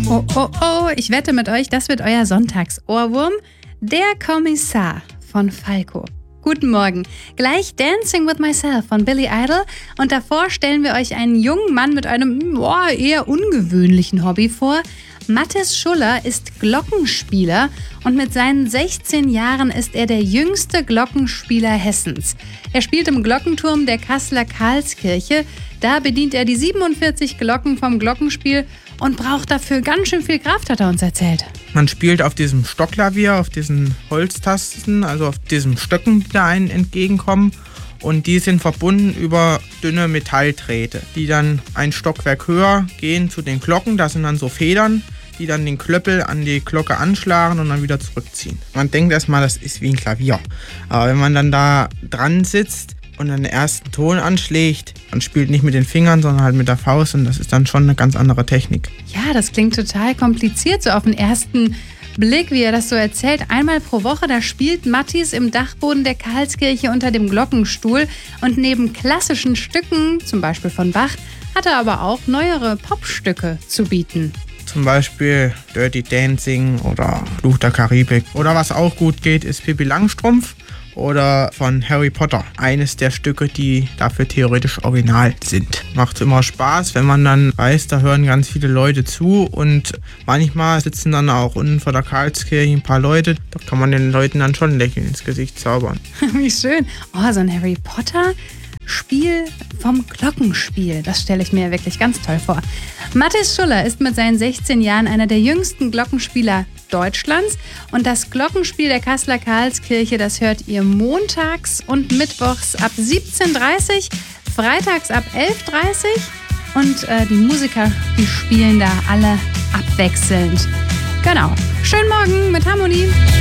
Oh, oh, oh, ich wette mit euch, das wird euer Sonntagsohrwurm. Der Kommissar von Falco. Guten Morgen. Gleich Dancing with Myself von Billy Idol. Und davor stellen wir euch einen jungen Mann mit einem eher ungewöhnlichen Hobby vor. Mathis Schuller ist Glockenspieler und mit seinen 16 Jahren ist er der jüngste Glockenspieler Hessens. Er spielt im Glockenturm der Kasseler Karlskirche. Da bedient er die 47 Glocken vom Glockenspiel und braucht dafür ganz schön viel Kraft, hat er uns erzählt. Man spielt auf diesem Stockklavier, auf diesen Holztasten, also auf diesen Stöcken, die da einen entgegenkommen. Und die sind verbunden über dünne Metalldrähte, die dann ein Stockwerk höher gehen zu den Glocken. Da sind dann so Federn, die dann den Klöppel an die Glocke anschlagen und dann wieder zurückziehen. Man denkt erstmal, das ist wie ein Klavier. Aber wenn man dann da dran sitzt und dann den ersten Ton anschlägt, man spielt nicht mit den Fingern, sondern halt mit der Faust, und das ist dann schon eine ganz andere Technik. Ja, das klingt total kompliziert, so auf den ersten Blick, wie er das so erzählt. Einmal pro Woche, da spielt Mathis im Dachboden der Karlskirche unter dem Glockenstuhl. Und neben klassischen Stücken, zum Beispiel von Bach, hat er aber auch neuere Popstücke zu bieten. Zum Beispiel Dirty Dancing oder Fluch der Karibik. Oder was auch gut geht, ist Pippi Langstrumpf oder von Harry Potter. Eines der Stücke, die dafür theoretisch original sind. Macht immer Spaß, wenn man dann weiß, da hören ganz viele Leute zu, und manchmal sitzen dann auch unten vor der Karlskirche ein paar Leute. Da kann man den Leuten dann schon ein Lächeln ins Gesicht zaubern. Wie schön. Oh, so ein Harry Potter Spiel vom Glockenspiel. Das stelle ich mir wirklich ganz toll vor. Mathis Schuller ist mit seinen 16 Jahren einer der jüngsten Glockenspieler Deutschlands. Und das Glockenspiel der Kasseler Karlskirche, das hört ihr montags und mittwochs ab 17:30 Uhr, freitags ab 11:30 Uhr. Und die Musiker, die spielen da alle abwechselnd. Genau. Schönen Morgen mit Harmonie.